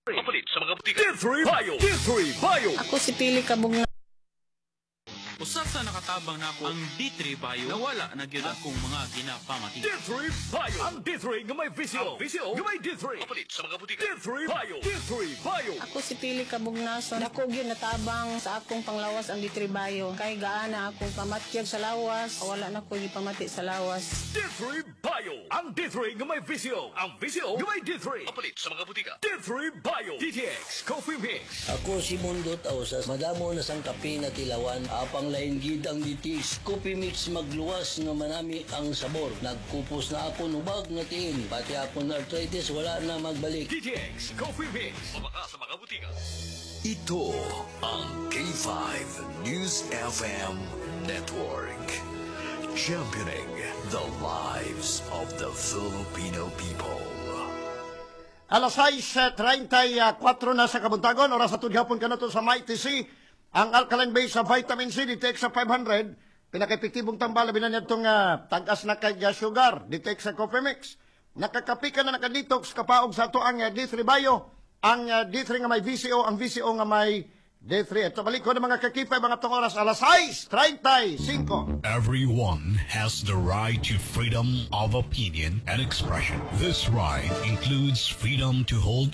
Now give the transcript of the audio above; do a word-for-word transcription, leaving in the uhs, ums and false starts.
Papalit sa mga butika. D three Bio! D three Bio! Ako si Pili Kabugna. Usa sa nakatabang nako ang D three Bio nawala na gyud akong mga ginapamati. D three Bio! Ang D three nga may visio. Ang visio nga may D three. Papalit sa mga butika. D three Bio! D three Bio! Ako si Pili Kabugnason. Ako gyud natabang sa akong panglawas ang D three Bio. Kay gaana akong pamatyag sa lawas. Wala na ko gipamati sa lawas. D three Bio! Ang D three nga may visio. Ang visio nga may D three. Papalit sa mga butika. D three Bio! D T X Coffee Mix. Ako si Mundot Ausas, madamo na sang kape na tilawan, apang lain gid ang ditis. Coffee mix magluwas nga manami ang sabor. Nagkupos na ako nubag nga tiin, pati ako na arthritis wala na magbalik. D T X Coffee Mix. Pabaka sa mga butika. Ito ang K five News F M Network. Championing the lives of the Filipino people. Alas sais treinta-cuatro na sa kabuntagon, oras sa tudyapon ka na to sa Mighty C. Ang alkaline base sa vitamin C, detect sa five hundred, pinaka-epektibong tambala binanyad itong uh, tag-as na kay uh, sugar, detect sa coffee mix. Nakakapi ka na nakadetox, kapaog sa ito ang uh, D three Bio, ang uh, D three nga may V C O, ang V C O nga may D three. Ito balik ko ng mga kakipay, mga itong oras, alas sais treinta-cinco. Everyone has the right to freedom of opinion and expression. This right includes freedom to hold